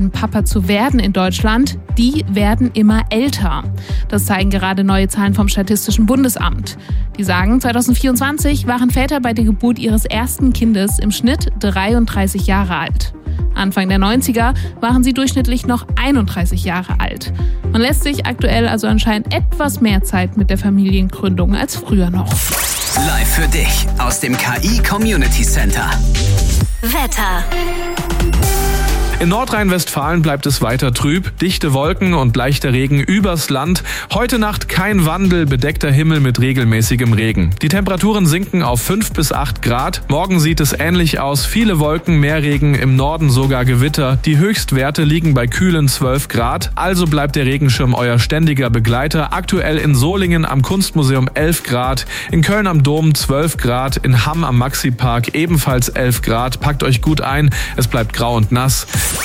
Papa zu werden in Deutschland, die werden immer älter. Das zeigen gerade neue Zahlen vom Statistischen Bundesamt. Die sagen, 2024 waren Väter bei der Geburt ihres ersten Kindes im Schnitt 33 Jahre alt. Anfang der 90er waren sie durchschnittlich noch 31 Jahre alt. Man lässt sich aktuell also anscheinend etwas mehr Zeit mit der Familiengründung als früher noch. Live für dich aus dem KI Community Center. Wetter. In Nordrhein-Westfalen bleibt es weiter trüb, dichte Wolken und leichter Regen übers Land. Heute Nacht kein Wandel, bedeckter Himmel mit regelmäßigem Regen. Die Temperaturen sinken auf 5 bis 8 Grad. Morgen sieht es ähnlich aus, viele Wolken, mehr Regen, im Norden sogar Gewitter. Die Höchstwerte liegen bei kühlen 12 Grad, also bleibt der Regenschirm euer ständiger Begleiter. Aktuell in Solingen am Kunstmuseum 11 Grad, in Köln am Dom 12 Grad, in Hamm am Maxi-Park ebenfalls 11 Grad. Packt euch gut ein, es bleibt grau und nass.